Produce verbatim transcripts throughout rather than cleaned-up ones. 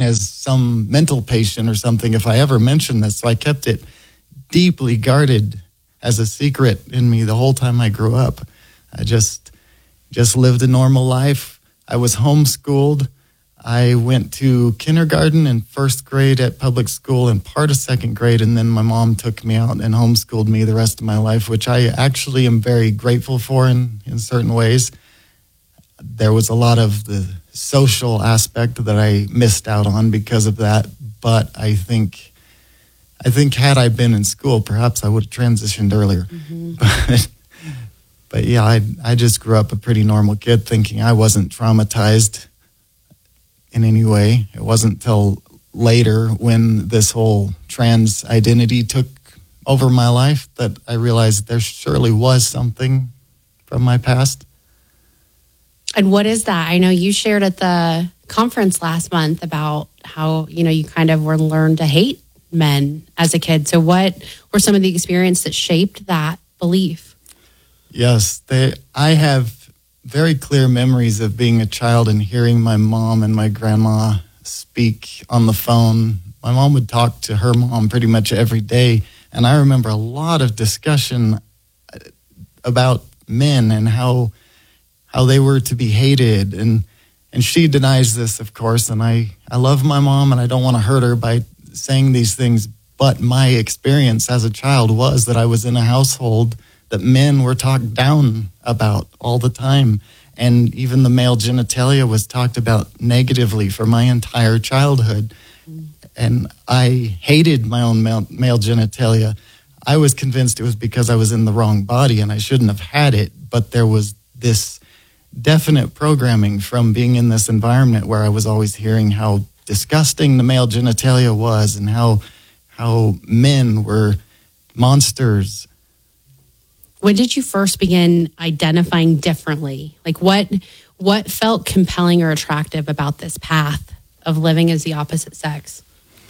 as some mental patient or something if I ever mentioned this. So I kept it deeply guarded as a secret in me the whole time I grew up. I just just lived a normal life. I was homeschooled. I went to kindergarten and first grade at public school and part of second grade, and then my mom took me out and homeschooled me the rest of my life, which I actually am very grateful for in, in certain ways. There was a lot of the social aspect that I missed out on because of that, but I think I think had I been in school, perhaps I would have transitioned earlier. Mm-hmm. But, but yeah, I I just grew up a pretty normal kid, thinking I wasn't traumatized in any way. It wasn't till later when this whole trans identity took over my life that I realized there surely was something from my past. And what is that? I know you shared at the conference last month about how, you know, you kind of were learned to hate men as a kid. So what were some of the experiences that shaped that belief? Yes, they, I have very clear memories of being a child and hearing my mom and my grandma speak on the phone. My mom would talk to her mom pretty much every day, and I remember a lot of discussion about men and how how they were to be hated, and and she denies this, of course, and I, I love my mom and I don't want to hurt her by saying these things, but my experience as a child was that I was in a household that men were talked down about all the time, and even the male genitalia was talked about negatively for my entire childhood, and I hated my own male, male genitalia. I was convinced it was because I was in the wrong body and I shouldn't have had it, but there was this definite programming from being in this environment where I was always hearing how disgusting the male genitalia was and how how men were monsters. When did you first begin identifying differently? Like what what felt compelling or attractive about this path of living as the opposite sex?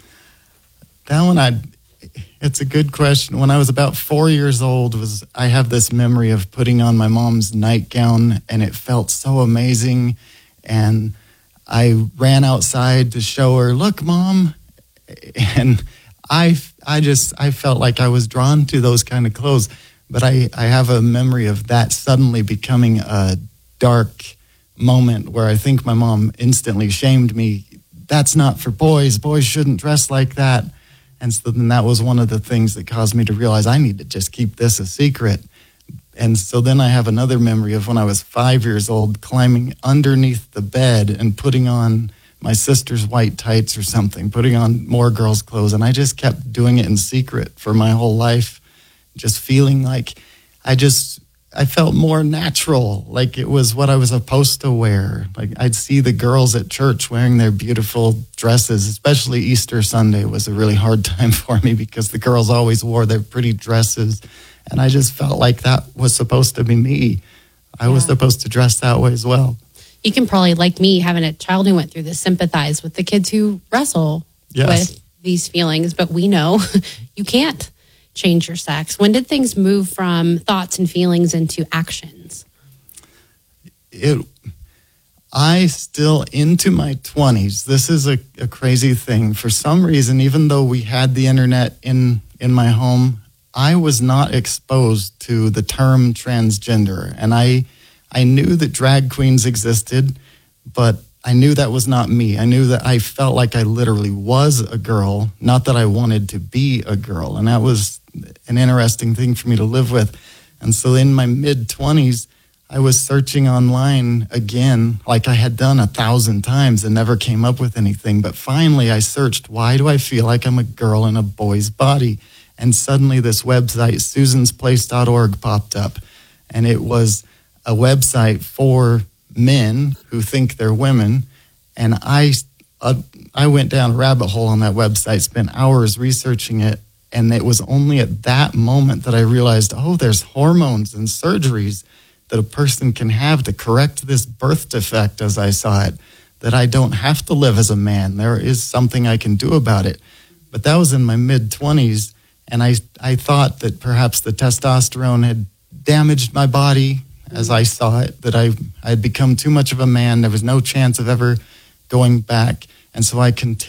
That one, I it's a good question. When I was about four years old, was I have this memory of putting on my mom's nightgown, and it felt so amazing. And I ran outside to show her, "Look, Mom," and I, I just, I felt like I was drawn to those kind of clothes. But I, I have a memory of that suddenly becoming a dark moment where I think my mom instantly shamed me. That's not for boys. Boys shouldn't dress like that. And so then that was one of the things that caused me to realize I need to just keep this a secret. And so then I have another memory of when I was five years old, climbing underneath the bed and putting on my sister's white tights or something, putting on more girls' clothes. And I just kept doing it in secret for my whole life, just feeling like I just, I felt more natural, like it was what I was supposed to wear. Like I'd see the girls at church wearing their beautiful dresses, especially Easter Sunday was a really hard time for me because the girls always wore their pretty dresses. And I just felt like that was supposed to be me. I yeah. was supposed to dress that way as well. You can probably, like me, having a child who went through this, sympathize with the kids who wrestle yes. with these feelings. But we know you can't change your sex. When did things move from thoughts and feelings into actions? It, I still, into my twenties, this is a, a crazy thing. For some reason, even though we had the internet in, in my home, I was not exposed to the term transgender. And I, I knew that drag queens existed, but I knew that was not me. I knew that I felt like I literally was a girl, not that I wanted to be a girl. And that was an interesting thing for me to live with. And so in my mid-twenties, I was searching online again, like I had done a thousand times and never came up with anything. But finally I searched, why do I feel like I'm a girl in a boy's body? And suddenly this website, susans place dot org, popped up. And it was a website for men who think they're women. And I, uh, I went down a rabbit hole on that website, spent hours researching it. And it was only at that moment that I realized, oh, there's hormones and surgeries that a person can have to correct this birth defect, as I saw it, that I don't have to live as a man. There is something I can do about it. But that was in my mid-twenties, and I, I thought that perhaps the testosterone had damaged my body as I saw it, that I I had become too much of a man. There was no chance of ever going back. And so I continued.